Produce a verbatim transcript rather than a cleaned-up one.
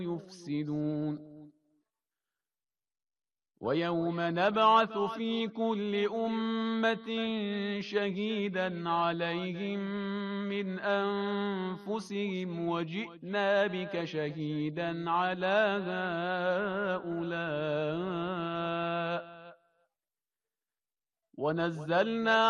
يفسدون ويوم نبعث في كل أمة شهيدا عليهم من أنفسهم وجئنا بك شهيدا على هؤلاء ونزلنا